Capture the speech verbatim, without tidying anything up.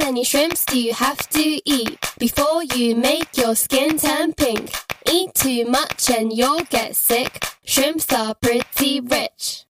many shrimps do you have to eat before you make your skin turn pink? Eat too much and you'll get sick. Shrimps are pretty rich.